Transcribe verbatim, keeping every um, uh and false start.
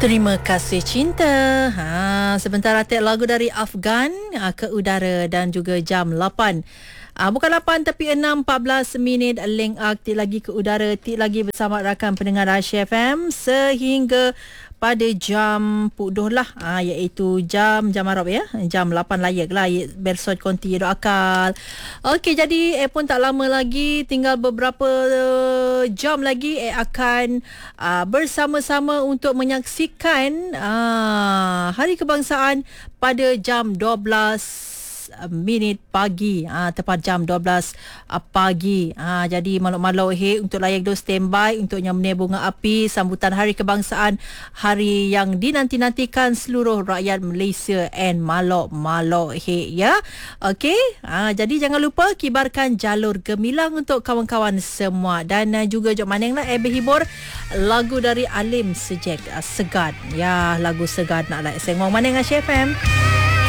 Terima kasih cinta. Ha, sebentar atik lagu dari Afgan ha, ke udara dan juga jam lapan. Ah, bukan lapan tapi enam empat belas minit link aktif lagi ke udara, tik lagi bersama rakan pendengar Rahsia F M sehingga pada jam puduh lah, ah, iaitu jam jam Arab ya, jam lapan layak lah bersot konti do akal. Okey, jadi eh pun tak lama lagi, tinggal beberapa uh, jam lagi eh akan uh, bersama-sama untuk menyaksikan uh, Hari Kebangsaan pada jam dua belas minit pagi, ha, tepat jam dua belas uh, pagi. Ha, jadi maluk-maluk he untuk layak do standby untuk nyamne bunga api sambutan Hari Kebangsaan, hari yang dinanti-nantikan seluruh rakyat Malaysia and maluk-maluk he ya. Okey, ha, jadi jangan lupa kibarkan jalur gemilang untuk kawan-kawan semua dan uh, juga jom manenglah eh berhibur lagu dari Alim Sejak uh, Segan. Ya, lagu Segan nak like sengong maneng Rahsia F M.